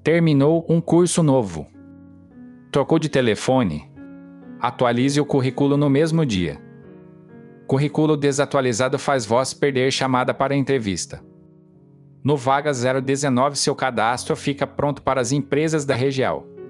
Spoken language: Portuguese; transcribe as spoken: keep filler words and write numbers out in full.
Terminou um curso novo. Trocou de telefone? Atualize o currículo no mesmo dia. Currículo desatualizado faz voz perder chamada para entrevista. No Vaga zero dezenove, seu cadastro fica pronto para as empresas da região.